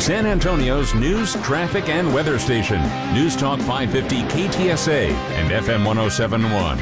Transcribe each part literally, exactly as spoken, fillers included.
San Antonio's news, traffic, and weather station. News Talk five fifty K T S A and F M one oh seven point one.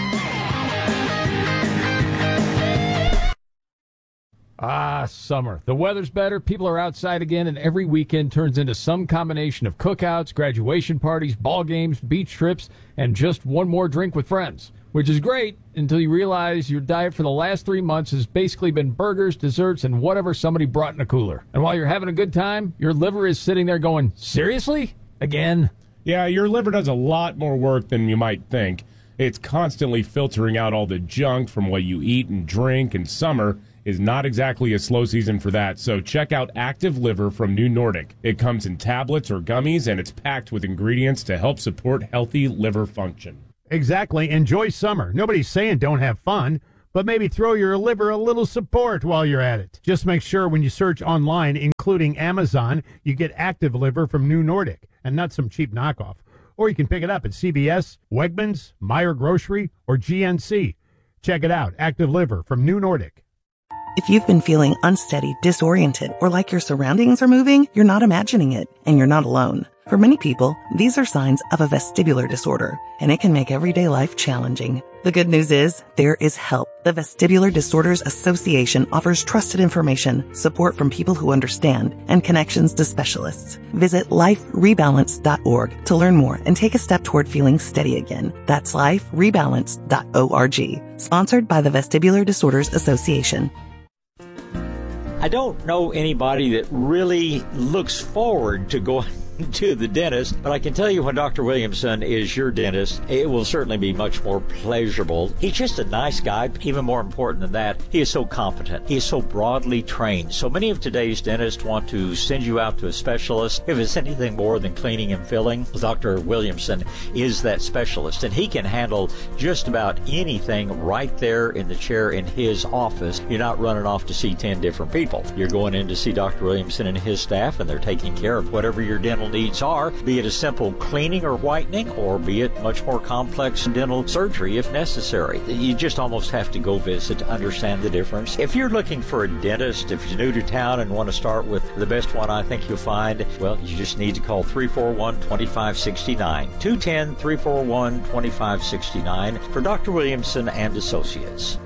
Ah, summer. The weather's better, people are outside again, and every weekend turns into some combination of cookouts, graduation parties, ball games, beach trips, and just one more drink with friends. Which is great until you realize your diet for the last three months has basically been burgers, desserts, and whatever somebody brought in a cooler. And while you're having a good time, your liver is sitting there going, seriously? Again? Yeah, your liver does a lot more work than you might think. It's constantly filtering out all the junk from what you eat and drink, and summer is not exactly a slow season for that. So check out Active Liver from New Nordic. It comes in tablets or gummies, and it's packed with ingredients to help support healthy liver function. Exactly. Enjoy summer. Nobody's saying don't have fun, but maybe throw your liver a little support while you're at it. Just make sure when you search online, including Amazon, you get Active Liver from New Nordic and not some cheap knockoff. Or you can pick it up at C V S, Wegmans, Meijer Grocery, or G N C. Check it out. Active Liver from New Nordic. If you've been feeling unsteady, disoriented, or like your surroundings are moving, you're not imagining it, and you're not alone. For many people, these are signs of a vestibular disorder, and it can make everyday life challenging. The good news is, there is help. The Vestibular Disorders Association offers trusted information, support from people who understand, and connections to specialists. Visit life rebalance dot org to learn more and take a step toward feeling steady again. That's life rebalance dot org. Sponsored by the Vestibular Disorders Association. I don't know anybody that really looks forward to going to the dentist, but I can tell you when Doctor Williamson is your dentist, it will certainly be much more pleasurable. He's just a nice guy. Even more important than that, he is so competent. He is so broadly trained. So many of today's dentists want to send you out to a specialist. If it's anything more than cleaning and filling, Doctor Williamson is that specialist, and he can handle just about anything right there in the chair in his office. You're not running off to see ten different people. You're going in to see Doctor Williamson and his staff, and they're taking care of whatever your dental needs are, be it a simple cleaning or whitening, or be it much more complex dental surgery if necessary. You just almost have to go visit to understand the difference. If you're looking for a dentist, if you're new to town and want to start with the best one I think you'll find, well, you just need to call three four one, two five six nine, two one zero, three four one, two five six nine for Doctor Williamson and Associates.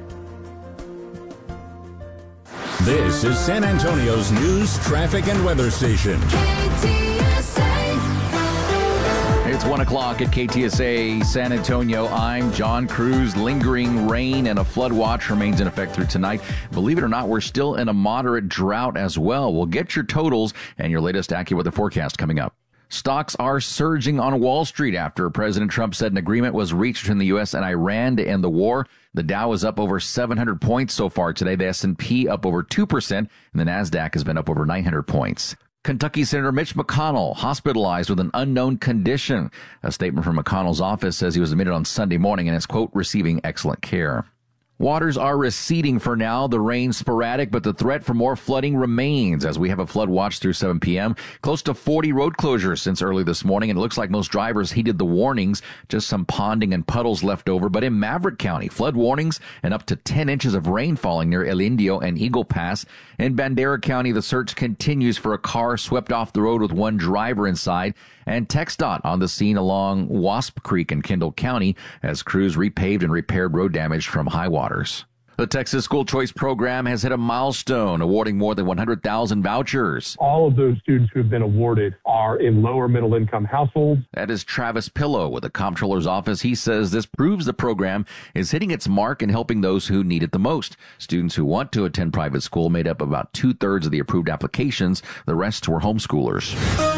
This is San Antonio's news, traffic, and weather station. K T S A. It's one o'clock at K T S A San Antonio. I'm John Cruz. Lingering rain and a flood watch remains in effect through tonight. Believe it or not, we're still in a moderate drought as well. We'll get your totals and your latest AccuWeather forecast coming up. Stocks are surging on Wall Street after President Trump said an agreement was reached between the U S and Iran to end the war. The Dow is up over seven hundred points so far today. The S and P up over two percent, and the NASDAQ has been up over nine hundred points. Kentucky Senator Mitch McConnell hospitalized with an unknown condition. A statement from McConnell's office says he was admitted on Sunday morning and is, quote, receiving excellent care. Waters are receding for now. The rain sporadic, but the threat for more flooding remains as we have a flood watch through seven p.m. Close to forty road closures since early this morning, and it looks like most drivers heeded the warnings. Just some ponding and puddles left over. But in Maverick County, flood warnings and up to ten inches of rain falling near El Indio and Eagle Pass. In Bandera County, the search continues for a car swept off the road with one driver inside. And TxDOT on the scene along Wasp Creek in Kendall County as crews repaved and repaired road damage from high waters. The Texas School Choice Program has hit a milestone, awarding more than one hundred thousand vouchers. All of those students who have been awarded are in lower middle income households. That is Travis Pillow with the Comptroller's Office. He says this proves the program is hitting its mark and helping those who need it the most. Students who want to attend private school made up about two-thirds of the approved applications. The rest were homeschoolers.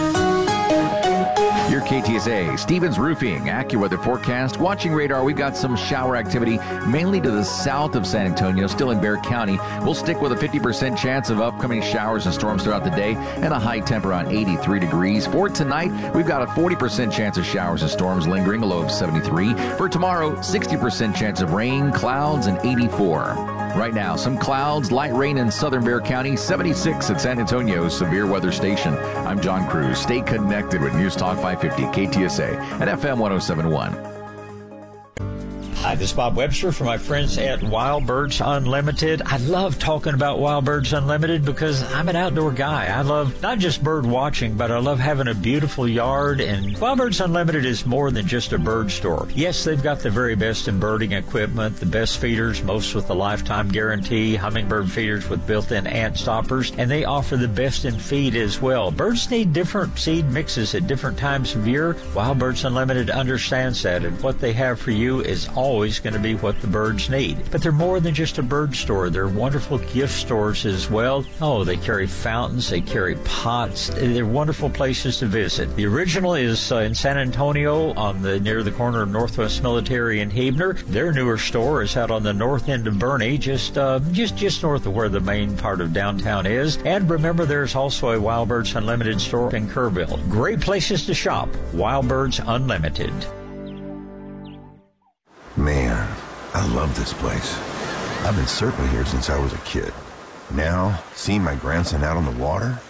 Your K T S A, Stevens Roofing, AccuWeather forecast. Watching radar, we've got some shower activity, mainly to the south of San Antonio, still in Bexar County. We'll stick with a fifty percent chance of upcoming showers and storms throughout the day and a high temp around eighty-three degrees. For tonight, we've got a forty percent chance of showers and storms lingering, a low of seventy-three. For tomorrow, sixty percent chance of rain, clouds, and eighty-four. Right now, some clouds, light rain in southern Bexar County, seventy-six at San Antonio's severe weather station. I'm John Cruz. Stay connected with News Talk five fifty K T S A at F M one oh seven point one. Hi, this is Bob Webster from my friends at Wild Birds Unlimited. I love talking about Wild Birds Unlimited because I'm an outdoor guy. I love not just bird watching, but I love having a beautiful yard. And Wild Birds Unlimited is more than just a bird store. Yes, they've got the very best in birding equipment, the best feeders, most with a lifetime guarantee, hummingbird feeders with built-in ant stoppers, and they offer the best in feed as well. Birds need different seed mixes at different times of year. Wild Birds Unlimited understands that, and what they have for you is always going to be what the birds need. But they're more than just a bird store. They're wonderful gift stores as well. Oh, they carry fountains, they carry pots. They're wonderful places to visit. The original is uh, in San Antonio on the near the corner of Northwest Military and Huebner. Their newer store is out on the north end of Bernie, just uh, just just north of where the main part of downtown is. And remember, there's also a Wild Birds Unlimited store in Kerrville. Great places to shop. Wild Birds Unlimited. Man, I love this place. I've been surfing here since I was a kid. Now, seeing my grandson out on the water,